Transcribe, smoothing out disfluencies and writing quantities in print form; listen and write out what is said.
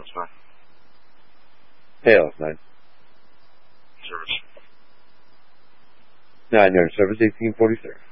else, man? Tails, 9. Service. 9 yard service, 1846.